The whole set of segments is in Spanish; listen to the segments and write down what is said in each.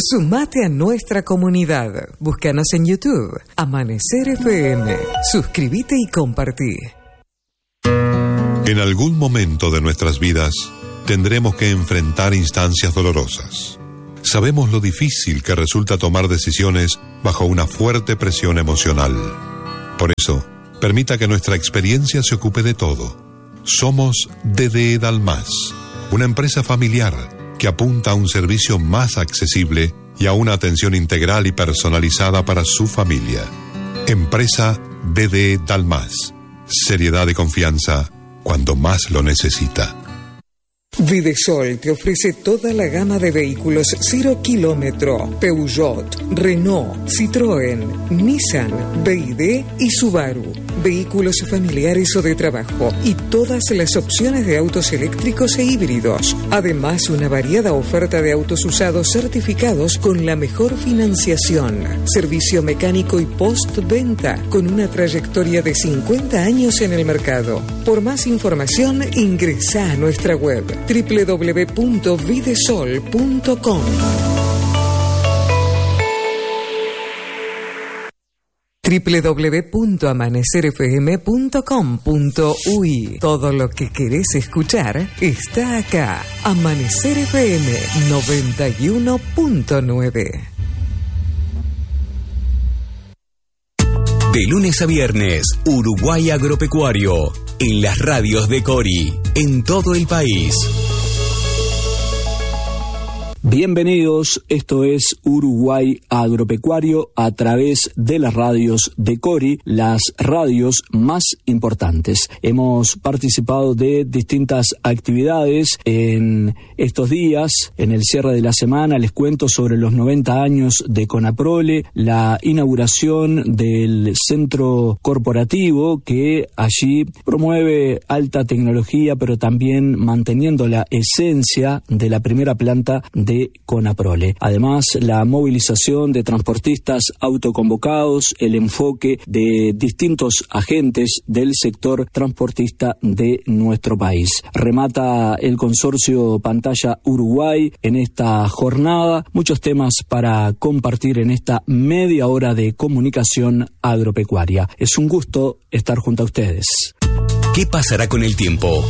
Sumate a nuestra comunidad. Búscanos en YouTube. Amanecer FM. Suscríbete y compartí. En algún momento de nuestras vidas tendremos que enfrentar instancias dolorosas. Sabemos lo difícil que resulta tomar decisiones bajo una fuerte presión emocional. Por eso, permita que nuestra experiencia se ocupe de todo. Somos DDE Dalmas, una empresa familiar que apunta a un servicio más accesible y a una atención integral y personalizada para su familia. Empresa DDE Dalmas. Seriedad y confianza cuando más lo necesita. Videsol te ofrece toda la gama de vehículos 0 kilómetro, Peugeot, Renault, Citroën, Nissan, BYD y Subaru. Vehículos familiares o de trabajo y todas las opciones de autos eléctricos e híbridos. Además, una variada oferta de autos usados certificados con la mejor financiación. Servicio mecánico y postventa con una trayectoria de 50 años en el mercado. Por más información, ingresa a nuestra web www.videsol.com. www.amanecerfm.com.uy. Todo lo que querés escuchar está acá. Amanecer FM 91.9. De lunes a viernes, Uruguay Agropecuario, en las radios de Cori, en todo el país. Bienvenidos, esto es Uruguay Agropecuario a través de las radios de Cori, las radios más importantes. Hemos participado de distintas actividades en estos días. En el cierre de la semana les cuento sobre los 90 años de Conaprole, la inauguración del centro corporativo que allí promueve alta tecnología, pero también manteniendo la esencia de la primera planta de Conaprole. Además, la movilización de transportistas autoconvocados, el enfoque de distintos agentes del sector transportista de nuestro país. Remata el consorcio Pantalla Uruguay en esta jornada. Muchos temas para compartir en esta media hora de comunicación agropecuaria. Es un gusto estar junto a ustedes. ¿Qué pasará con el tiempo?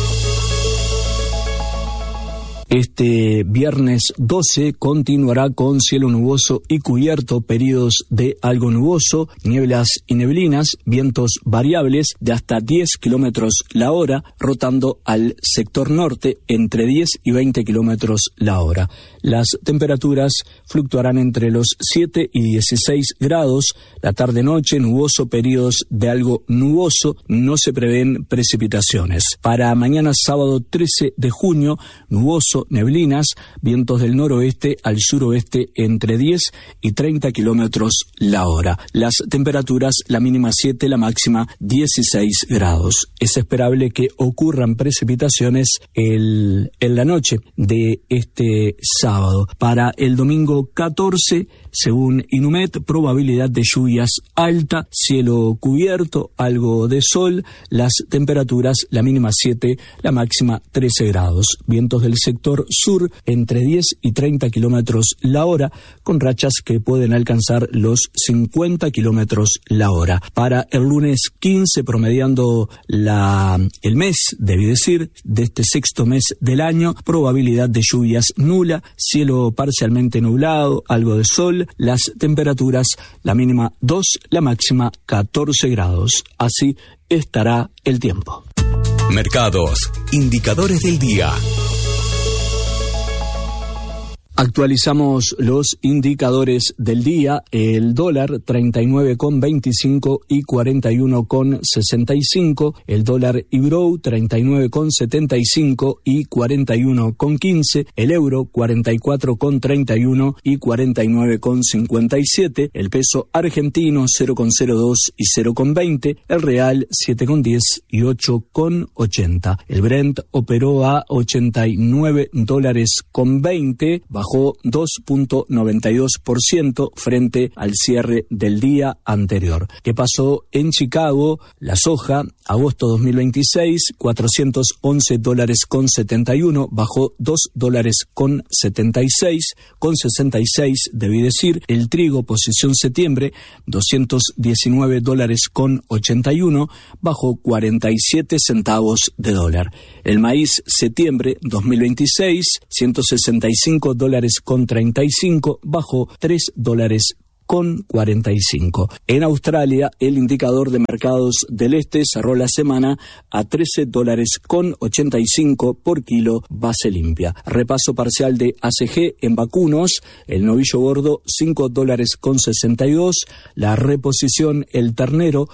Este viernes 12 continuará con cielo nuboso y cubierto, periodos de algo nuboso, nieblas y neblinas, vientos variables de hasta 10 kilómetros la hora, rotando al sector norte entre 10 y 20 kilómetros la hora. Las temperaturas fluctuarán entre los 7 y 16 grados. La tarde-noche, nuboso, periodos de algo nuboso, no se prevén precipitaciones. Para mañana sábado 13 de junio, nuboso, neblinas, vientos del noroeste al suroeste entre 10 y 30 kilómetros la hora. Las temperaturas, la mínima 7, la máxima 16 grados. Es esperable que ocurran precipitaciones en la noche de este sábado. Para el domingo 14, según Inumet, probabilidad de lluvias alta, cielo cubierto, algo de sol, las temperaturas, la mínima 7, la máxima 13 grados. Vientos del sector sur entre 10 y 30 kilómetros la hora, con rachas que pueden alcanzar los 50 kilómetros la hora. Para el lunes 15, promediando el mes, debí decir, de este sexto mes del año, probabilidad de lluvias nula, cielo parcialmente nublado, algo de sol, las temperaturas, la mínima 2, la máxima 14 grados. Así estará el tiempo. Mercados, indicadores del día. Actualizamos los indicadores del día. El dólar 39,25 y 41,65. El dólar Ibrow 39,75 y 41,15. El euro 44,31 y 49,57. El peso argentino 0,02 y 0,20. El real 7,10 y 8,80. El Brent operó a $89,20. Bajó bajó 2.92% frente al cierre del día anterior. ¿Qué pasó en Chicago? La soja, agosto 2026, $411.71, bajó $2.76, debí decir. El trigo, posición septiembre, $219.81, bajó 47 centavos de dólar. El maíz, septiembre 2026, $165.35, bajó $3.45. En Australia, el indicador de mercados del este cerró la semana a $13.85 por kilo base limpia. Repaso parcial de ACG en vacunos, el novillo gordo $5.62, la reposición el ternero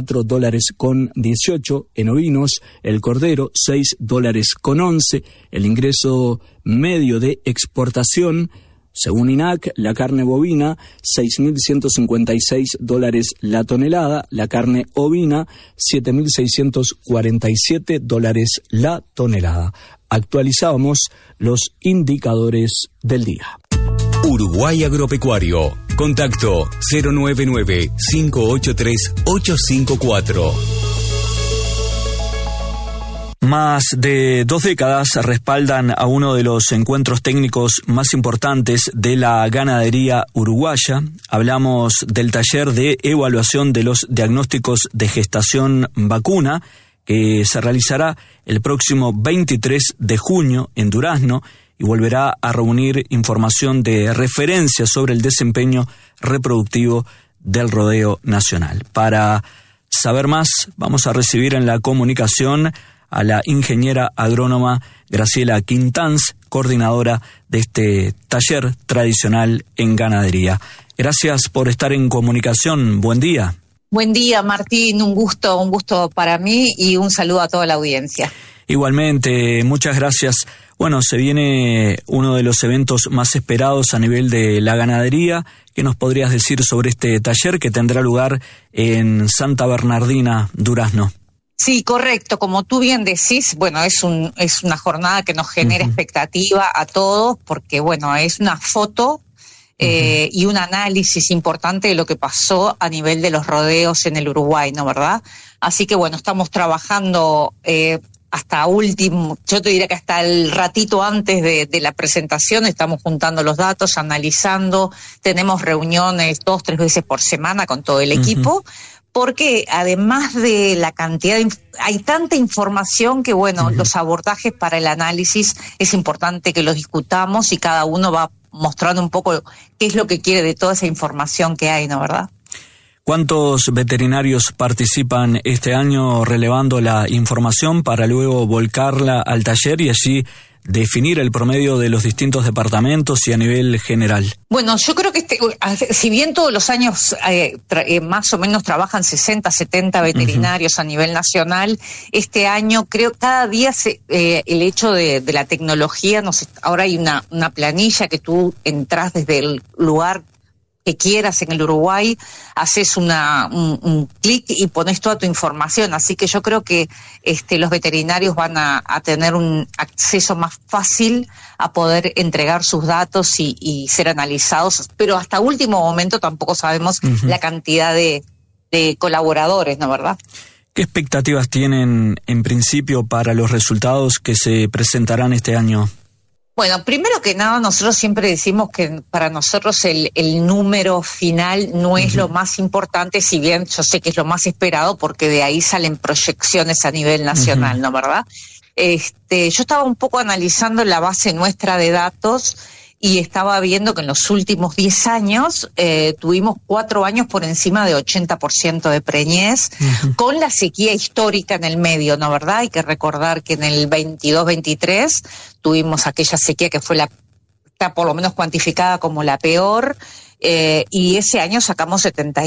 $4.18, en ovinos el cordero $6.11, el ingreso medio de exportación según INAC, la carne bovina, $6.156 la tonelada, la carne ovina, $7.647 la tonelada. Actualizamos los indicadores del día. Uruguay Agropecuario. Contacto 099-583-854. Más de 2 décadas respaldan a uno de los encuentros técnicos más importantes de la ganadería uruguaya. Hablamos del taller de evaluación de los diagnósticos de gestación vacuna, que se realizará el próximo 23 de junio en Durazno y volverá a reunir información de referencia sobre el desempeño reproductivo del rodeo nacional. Para saber más, vamos a recibir en la comunicación a la ingeniera agrónoma Graciela Quintanz, coordinadora de este taller tradicional en ganadería. Gracias por estar en comunicación. Buen día. Buen día, Martín. Un gusto para mí y un saludo a toda la audiencia. Igualmente, muchas gracias. Bueno, se viene uno de los eventos más esperados a nivel de la ganadería. ¿Qué nos podrías decir sobre este taller que tendrá lugar en Santa Bernardina, Durazno? Sí, correcto. Como tú bien decís, bueno, es una jornada que nos genera expectativa a todos porque, bueno, es una foto y un análisis importante de lo que pasó a nivel de los rodeos en el Uruguay, ¿no, verdad? Así que, bueno, estamos trabajando hasta último, yo te diría que hasta el ratito antes de la presentación estamos juntando los datos, analizando, tenemos reuniones 2-3 veces por semana con todo el equipo, porque además de la cantidad hay tanta información que, bueno, los abordajes para el análisis es importante que los discutamos y cada uno va mostrando un poco qué es lo que quiere de toda esa información que hay, ¿no, verdad? ¿Cuántos veterinarios participan este año relevando la información para luego volcarla al taller y allí definir el promedio de los distintos departamentos y a nivel general? Bueno, yo creo que si bien todos los años más o menos trabajan 60, 70 veterinarios a nivel nacional, este año creo cada día el hecho de la tecnología, ahora hay una planilla que tú entras desde el lugar que quieras en el Uruguay, haces un clic y pones toda tu información, así que yo creo que los veterinarios van a tener un acceso más fácil a poder entregar sus datos y ser analizados, pero hasta último momento tampoco sabemos la cantidad de colaboradores, ¿no, verdad? ¿Qué expectativas tienen en principio para los resultados que se presentarán este año? Bueno, primero que nada, nosotros siempre decimos que para nosotros el número final no es lo más importante, si bien yo sé que es lo más esperado, porque de ahí salen proyecciones a nivel nacional, ¿no, verdad? Yo estaba un poco analizando la base nuestra de datos y estaba viendo que en los últimos 10 años tuvimos 4 años por encima de 80% de preñez, con la sequía histórica en el medio, ¿no, verdad? Hay que recordar que en el 22-23 tuvimos aquella sequía que fue está por lo menos cuantificada como la peor, y ese año sacamos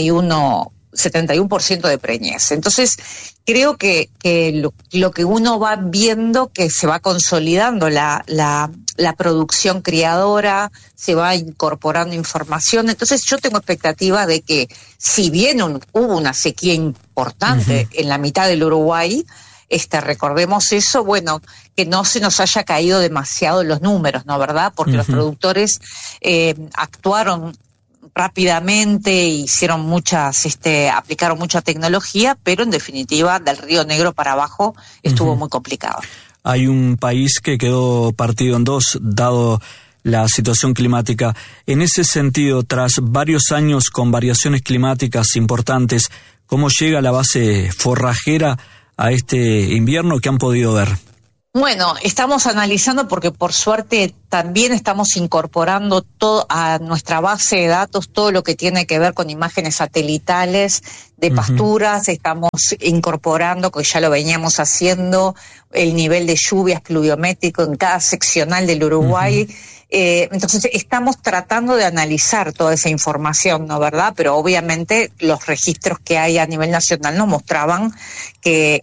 71% de preñez. Entonces, creo que lo que uno va viendo que se va consolidando la producción criadora, se va incorporando información. Entonces, yo tengo expectativa de que, si bien hubo una sequía importante en la mitad del Uruguay, recordemos eso, bueno, que no se nos haya caído demasiado los números, ¿no? ¿Verdad? Porque los productores actuaron rápidamente, hicieron aplicaron mucha tecnología, pero en definitiva del Río Negro para abajo estuvo muy complicado. Hay un país que quedó partido en dos, dado la situación climática. En ese sentido, tras varios años con variaciones climáticas importantes, ¿cómo llega la base forrajera a este invierno que han podido ver? Bueno, estamos analizando porque por suerte también estamos incorporando todo a nuestra base de datos, todo lo que tiene que ver con imágenes satelitales de pasturas. Estamos incorporando, que ya lo veníamos haciendo, el nivel de lluvias pluviométrico en cada seccional del Uruguay. Entonces estamos tratando de analizar toda esa información, ¿no? ¿Verdad? Pero obviamente los registros que hay a nivel nacional nos mostraban que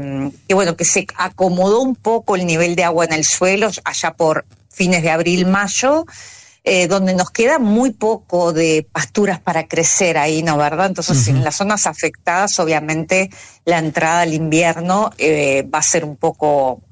se acomodó un poco el nivel de agua en el suelo allá por fines de abril, mayo, donde nos queda muy poco de pasturas para crecer ahí, ¿no? ¿Verdad? Entonces en las zonas afectadas obviamente la entrada al invierno va a ser un poco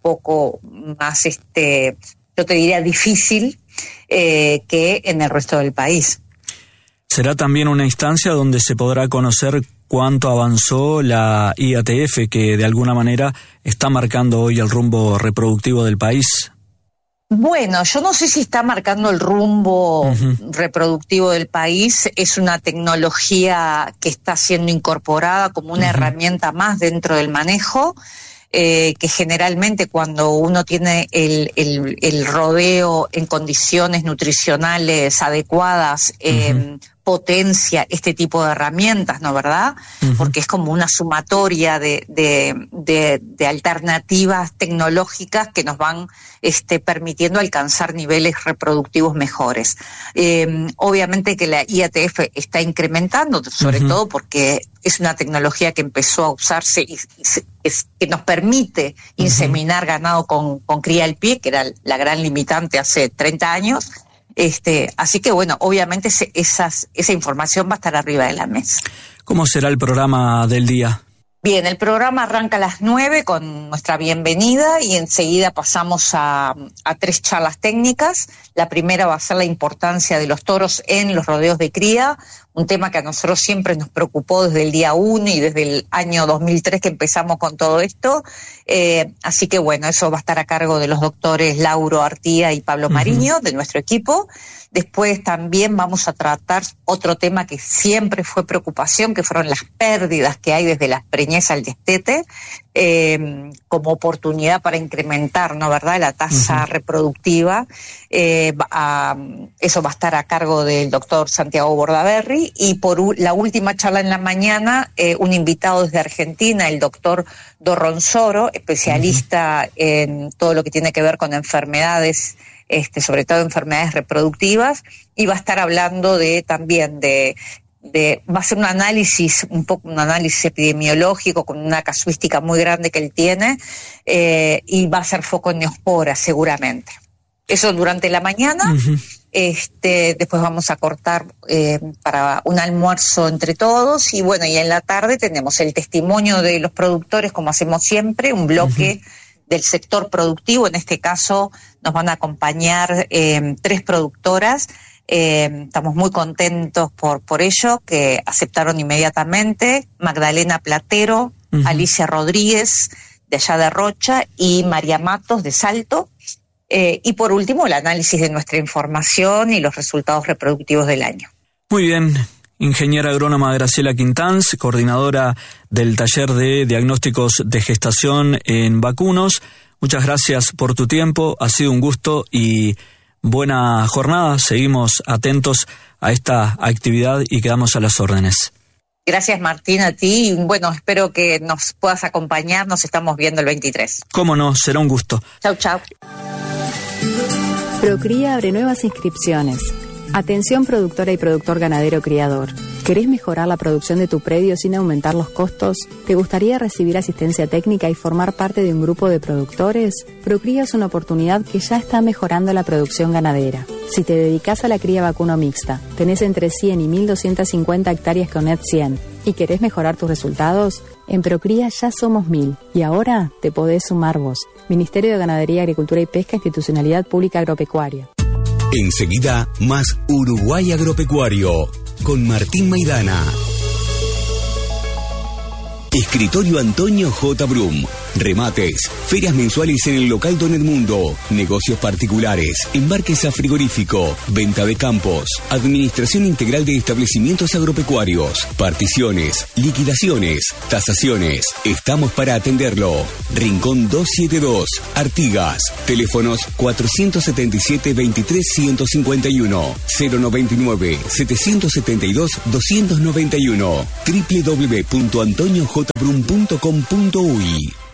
más yo te diría difícil que en el resto del país. ¿Será también una instancia donde se podrá conocer cuánto avanzó la IATF, que de alguna manera está marcando hoy el rumbo reproductivo del país? Bueno, yo no sé si está marcando el rumbo reproductivo del país. Es una tecnología que está siendo incorporada como una herramienta más dentro del manejo. Que generalmente cuando uno tiene el rodeo en condiciones nutricionales adecuadas, potencia este tipo de herramientas, ¿no? ¿Verdad? Porque es como una sumatoria de alternativas tecnológicas que nos van permitiendo alcanzar niveles reproductivos mejores. Obviamente que la IATF está incrementando, sobre todo porque es una tecnología que empezó a usarse y que nos permite inseminar ganado con cría al pie, que era la gran limitante hace 30 años. Así que bueno, obviamente esa información va a estar arriba de la mesa. ¿Cómo será el programa del día? Bien, el programa arranca a las 9 con nuestra bienvenida y enseguida pasamos a 3 charlas técnicas. La primera va a ser la importancia de los toros en los rodeos de cría, un tema que a nosotros siempre nos preocupó desde el día 1 y desde el año 2003 que empezamos con todo esto. Así que bueno, eso va a estar a cargo de los doctores Lauro Artía y Pablo Mariño, de nuestro equipo. Después también vamos a tratar otro tema que siempre fue preocupación, que fueron las pérdidas que hay desde la preñez al destete, como oportunidad para incrementar, ¿no? ¿Verdad?, la tasa reproductiva. Eso va a estar a cargo del doctor Santiago Bordaberry. Y por la última charla en la mañana, un invitado desde Argentina, el doctor Dorronsoro, especialista en todo lo que tiene que ver con enfermedades, sobre todo enfermedades reproductivas, y va a estar hablando va a ser un análisis epidemiológico con una casuística muy grande que él tiene, y va a ser foco en neospora seguramente. Eso durante la mañana. Después vamos a cortar para un almuerzo entre todos, y bueno, y en la tarde tenemos el testimonio de los productores, como hacemos siempre, un bloque del sector productivo. En este caso nos van a acompañar 3 productoras. Estamos muy contentos por ello, que aceptaron inmediatamente: Magdalena Platero, Alicia Rodríguez de allá de Rocha y María Matos de Salto. Y por último, el análisis de nuestra información y los resultados reproductivos del año. Muy bien. Ingeniera agrónoma Graciela Quintanz, coordinadora del taller de diagnósticos de gestación en vacunos. Muchas gracias por tu tiempo, ha sido un gusto y buena jornada. Seguimos atentos a esta actividad y quedamos a las órdenes. Gracias, Martín, a ti. Bueno, espero que nos puedas acompañar. Nos estamos viendo el 23. Cómo no, será un gusto. Chau, chau. Procría abre nuevas inscripciones. Atención productora y productor ganadero criador. ¿Querés mejorar la producción de tu predio sin aumentar los costos? ¿Te gustaría recibir asistencia técnica y formar parte de un grupo de productores? Procría es una oportunidad que ya está mejorando la producción ganadera. Si te dedicas a la cría vacuno mixta, tenés entre 100 y 1.250 hectáreas con Net 100 ¿Y querés mejorar tus resultados? En Procría ya somos 1000 y ahora te podés sumar vos. Ministerio de Ganadería, Agricultura y Pesca, Institucionalidad Pública Agropecuaria. Enseguida, más Uruguay Agropecuario, con Martín Maidana. Escritorio Antonio J. Brum. Remates, ferias mensuales en el local Don Edmundo, negocios particulares, embarques a frigorífico, venta de campos, administración integral de establecimientos agropecuarios, particiones, liquidaciones, tasaciones. Estamos para atenderlo. Rincón 272, Artigas. Teléfonos 477-23-151, 099-772-291, www.antoniojbrum.com.uy.